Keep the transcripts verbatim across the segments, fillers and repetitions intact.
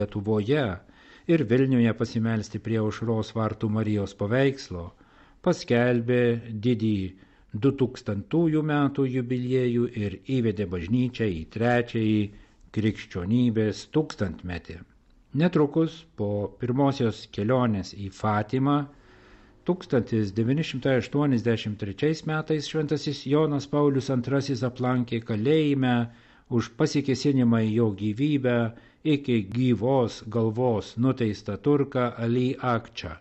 Lietuvoje ir Vilniuje pasimelsti prie Aušros vartų Marijos paveikslo, paskelbė didįjį du tūkstantųjų metų jubiliejų ir įvedė bažnyčią į trečiąjį krikščionybės tūkstantmetį. Netrukus po pirmosios kelionės į Fatimą tūkstantis devyni šimtai aštuoniasdešimt trečiais metais šventasis Jonas Paulius antrasis aplankė kalėjime už pasikėsinimą į jo gyvybę iki gyvos galvos nuteistą turką Ali Akčą.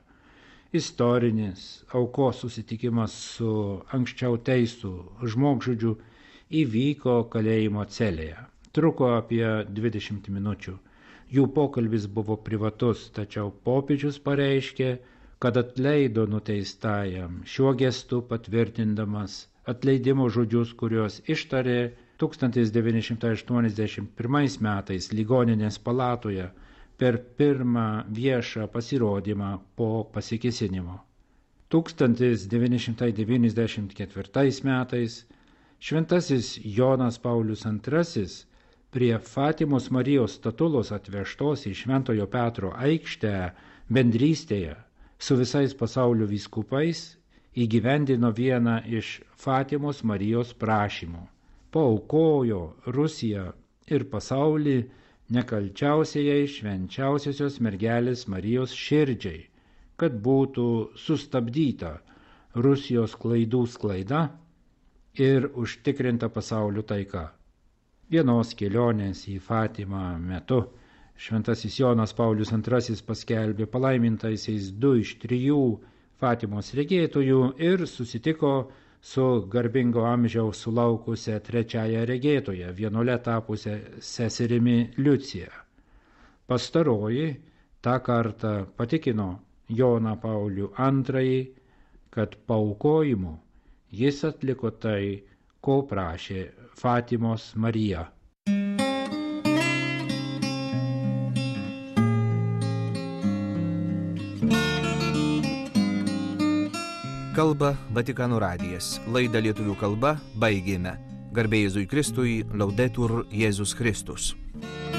Istorinis aukos susitikimas su anksčiau teistų žmogžudžiu įvyko kalėjimo celėje. Truko apie dvidešimt minučių. Jų pokalbis buvo privatus, tačiau popiežius pareiškė, kad atleido nuteistajam, šiuo gestu patvirtindamas atleidimo žodžius, kuriuos ištarė tūkstantis devyni šimtai aštuoniasdešimt pirmais metais ligoninės palatoje per pirmą viešą pasirodymą po pasikėsinimo. tūkstantis devyni šimtai devyniasdešimt ketvirtais metais šventasis Jonas Paulius antrasis prie Fatimos Marijos statulos atvežtos į Šventojo Petro aikštę bendrystėje su visais pasaulio vyskupais įgyvendino vieną iš Fatimos Marijos prašymų. Paaukojo Rusiją ir pasaulį nekalčiausiai švenčiausiosios mergelės Marijos širdžiai, kad būtų sustabdyta Rusijos klaidų sklaida ir užtikrinta pasaulio taika. Vienos kelionės į Fatimą metu šventasis Jonas Paulius antrasis paskelbė palaimintaisiais du iš trijų Fatimos regėtojų ir susitiko su garbingo amžiaus sulaukusia trečiaja regėtoja, vienuole tapusia seserimi Liucija. Pastaroji tą kartą patikino Joną Paulių antrąjį, kad paaukojimu jis atliko tai, ko prašė Fatimos Marija. Kalba Vatikano radijas. Laidą lietuvių kalba baigėme. Garbė Jėzui Kristui, Laudetur Jėzus Kristus.